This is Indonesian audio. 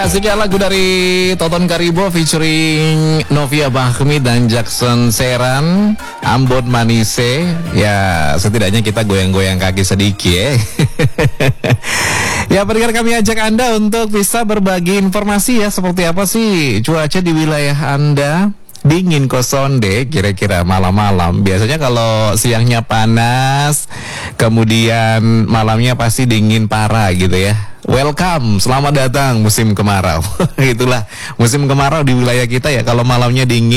Asiknya lagu dari Toton Karibo featuring Novia Bahmi dan Jackson Seran, Ambon Manise. Ya setidaknya kita goyang-goyang kaki sedikit ya. Ya pendengar, kami ajak Anda untuk bisa berbagi informasi ya, seperti apa sih cuaca di wilayah Anda. Dingin kosonde kira-kira malam-malam. Biasanya kalau siangnya panas, kemudian malamnya pasti dingin parah gitu ya. Welcome, selamat datang musim kemarau. Itulah musim kemarau di wilayah kita ya. Kalau malamnya dingin,